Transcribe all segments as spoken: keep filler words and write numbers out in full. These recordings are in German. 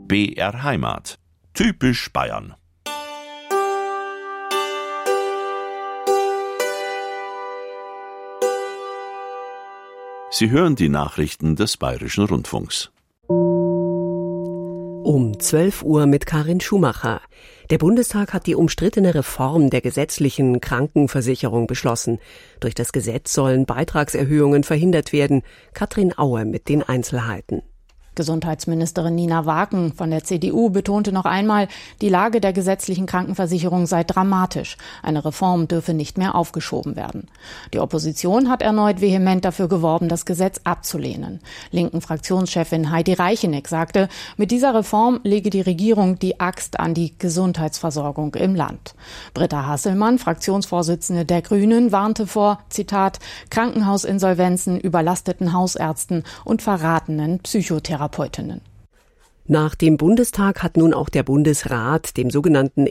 B R Heimat. Typisch Bayern. Sie hören die Nachrichten des Bayerischen Rundfunks. Um zwölf Uhr mit Karin Schumacher. Der Bundestag hat die umstrittene Reform der gesetzlichen Krankenversicherung beschlossen. Durch das Gesetz sollen Beitragserhöhungen verhindert werden. Katrin Auer mit den Einzelheiten. Gesundheitsministerin Nina Waken von der C D U betonte noch einmal, die Lage der gesetzlichen Krankenversicherung sei dramatisch. Eine Reform dürfe nicht mehr aufgeschoben werden. Die Opposition hat erneut vehement dafür geworben, das Gesetz abzulehnen. Linken Fraktionschefin Heidi Reicheneck sagte, mit dieser Reform lege die Regierung die Axt an die Gesundheitsversorgung im Land. Britta Hasselmann, Fraktionsvorsitzende der Grünen, warnte vor, Zitat, Krankenhausinsolvenzen, überlasteten Hausärzten und verratenen Psychotherapeuten. Nach dem Bundestag hat nun auch der Bundesrat dem sogenannten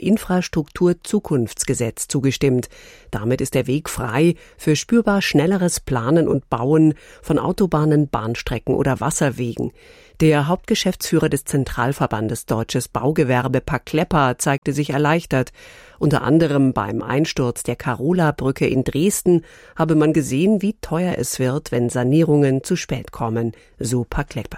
Infrastrukturzukunftsgesetz zugestimmt. Damit ist der Weg frei für spürbar schnelleres Planen und Bauen von Autobahnen, Bahnstrecken oder Wasserwegen. Der Hauptgeschäftsführer des Zentralverbandes Deutsches Baugewerbe, Paklepper, zeigte sich erleichtert. Unter anderem beim Einsturz der Karola-Brücke in Dresden habe man gesehen, wie teuer es wird, wenn Sanierungen zu spät kommen, so Paklepper.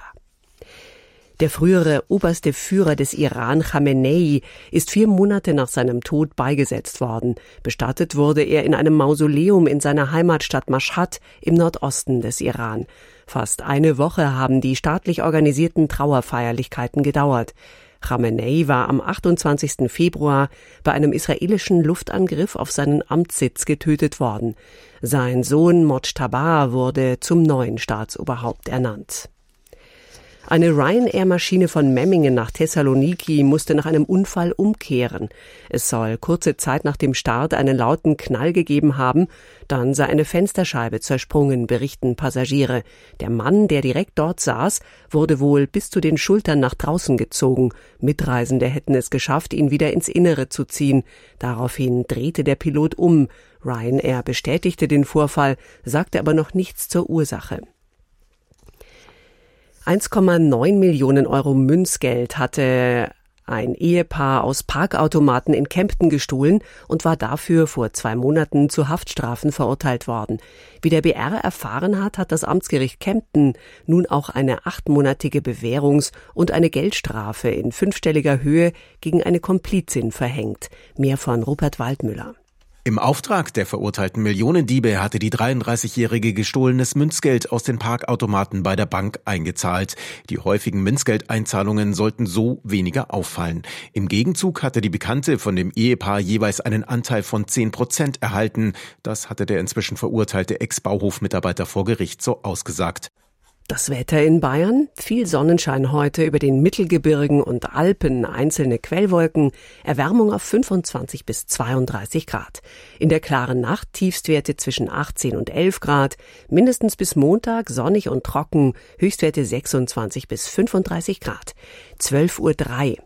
Der frühere oberste Führer des Iran, Khamenei, ist vier Monate nach seinem Tod beigesetzt worden. Bestattet wurde er in einem Mausoleum in seiner Heimatstadt Mashhad im Nordosten des Iran. Fast eine Woche haben die staatlich organisierten Trauerfeierlichkeiten gedauert. Khamenei war am achtundzwanzigsten Februar bei einem israelischen Luftangriff auf seinen Amtssitz getötet worden. Sein Sohn Mojtaba wurde zum neuen Staatsoberhaupt ernannt. Eine Ryanair-Maschine von Memmingen nach Thessaloniki musste nach einem Unfall umkehren. Es soll kurze Zeit nach dem Start einen lauten Knall gegeben haben, dann sei eine Fensterscheibe zersprungen, berichten Passagiere. Der Mann, der direkt dort saß, wurde wohl bis zu den Schultern nach draußen gezogen. Mitreisende hätten es geschafft, ihn wieder ins Innere zu ziehen. Daraufhin drehte der Pilot um. Ryanair bestätigte den Vorfall, sagte aber noch nichts zur Ursache. eins Komma neun Millionen Euro Münzgeld hatte ein Ehepaar aus Parkautomaten in Kempten gestohlen und war dafür vor zwei Monaten zu Haftstrafen verurteilt worden. Wie der B R erfahren hat, hat das Amtsgericht Kempten nun auch eine achtmonatige Bewährungs- und eine Geldstrafe in fünfstelliger Höhe gegen eine Komplizin verhängt. Mehr von Rupert Waldmüller. Im Auftrag der verurteilten Millionendiebe hatte die dreiunddreißigjährige gestohlenes Münzgeld aus den Parkautomaten bei der Bank eingezahlt. Die häufigen Münzgeldeinzahlungen sollten so weniger auffallen. Im Gegenzug hatte die Bekannte von dem Ehepaar jeweils einen Anteil von zehn Prozent erhalten. Das hatte der inzwischen verurteilte Ex-Bauhof-Mitarbeiter vor Gericht so ausgesagt. Das Wetter in Bayern, viel Sonnenschein heute, über den Mittelgebirgen und Alpen einzelne Quellwolken, Erwärmung auf fünfundzwanzig bis zweiunddreißig Grad. In der klaren Nacht Tiefstwerte zwischen achtzehn und elf Grad, mindestens bis Montag sonnig und trocken, Höchstwerte sechsundzwanzig bis fünfunddreißig Grad. zwölf Uhr drei.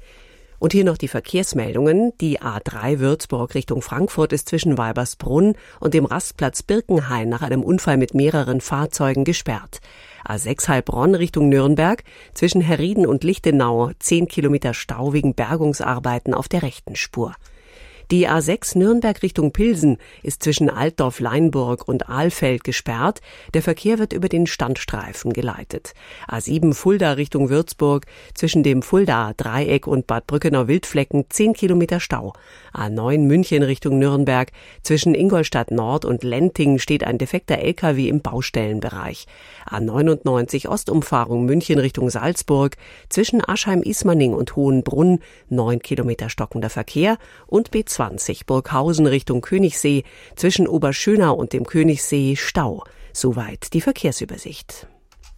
Und hier noch die Verkehrsmeldungen. Die A drei Würzburg Richtung Frankfurt ist zwischen Weibersbrunn und dem Rastplatz Birkenhain nach einem Unfall mit mehreren Fahrzeugen gesperrt. A sechs Heilbronn Richtung Nürnberg, zwischen Herrieden und Lichtenau zehn Kilometer Stau wegen Bergungsarbeiten auf der rechten Spur. Die A sechs Nürnberg Richtung Pilsen ist zwischen Altdorf-Leinburg und Ahlfeld gesperrt. Der Verkehr wird über den Standstreifen geleitet. A sieben Fulda Richtung Würzburg zwischen dem Fuldaer Dreieck und Bad Brückenau-Wildflecken zehn Kilometer Stau. A neun München Richtung Nürnberg zwischen Ingolstadt Nord und Lenting steht ein defekter L K W im Baustellenbereich. A neunundneunzig Ostumfahrung München Richtung Salzburg zwischen Aschheim-Ismaning und Hohenbrunn neun Kilometer stockender Verkehr und B zwanzig Burghausen Richtung Königssee zwischen Oberschönau und dem Königssee Stau. Soweit die Verkehrsübersicht.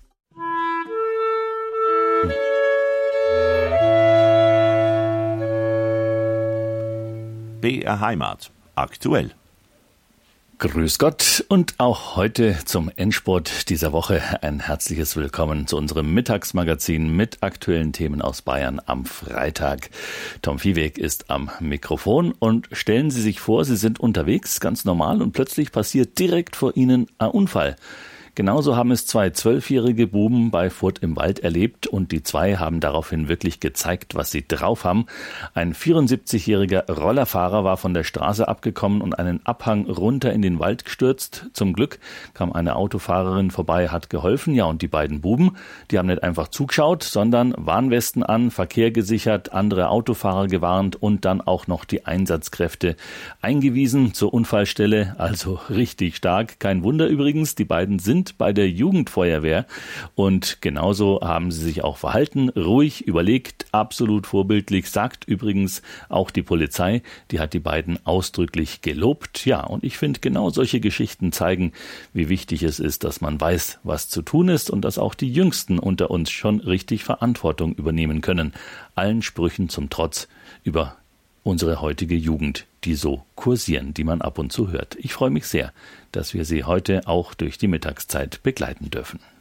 B R Heimat. Aktuell. Grüß Gott und auch heute zum Endspurt dieser Woche ein herzliches Willkommen zu unserem Mittagsmagazin mit aktuellen Themen aus Bayern am Freitag. Tom Viehweg ist am Mikrofon und stellen Sie sich vor, Sie sind unterwegs, ganz normal, und plötzlich passiert direkt vor Ihnen ein Unfall. Genauso haben es zwei zwölfjährige Buben bei Furth im Wald erlebt und die zwei haben daraufhin wirklich gezeigt, was sie drauf haben. Ein vierundsiebzigjähriger Rollerfahrer war von der Straße abgekommen und einen Abhang runter in den Wald gestürzt. Zum Glück kam eine Autofahrerin vorbei, hat geholfen. Ja, und die beiden Buben, die haben nicht einfach zugeschaut, sondern Warnwesten an, Verkehr gesichert, andere Autofahrer gewarnt und dann auch noch die Einsatzkräfte eingewiesen zur Unfallstelle. Also richtig stark. Kein Wunder übrigens, die beiden sind bei der Jugendfeuerwehr und genauso haben sie sich auch verhalten, ruhig, überlegt, absolut vorbildlich, sagt übrigens auch die Polizei, die hat die beiden ausdrücklich gelobt. Ja, und ich finde, genau solche Geschichten zeigen, wie wichtig es ist, dass man weiß, was zu tun ist und dass auch die Jüngsten unter uns schon richtig Verantwortung übernehmen können. Allen Sprüchen zum Trotz über unsere heutige Jugend, die so kursieren, die man ab und zu hört. Ich freue mich sehr, dass wir Sie heute auch durch die Mittagszeit begleiten dürfen.